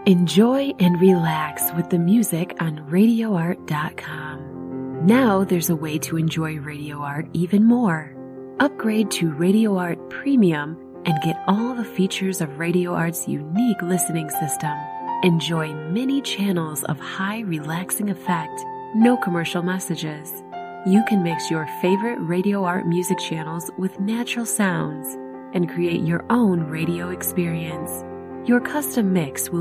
Enjoy and relax with the music on RadioArt.com. Now there's a way to enjoy Radio Art even more. Upgrade to Radio Art Premium and get all the features of Radio Art's unique listening system. Enjoy many channels of high relaxing effect, no commercial messages. You can mix your favorite Radio Art music channels with natural sounds and create your own radio experience. Your custom mix will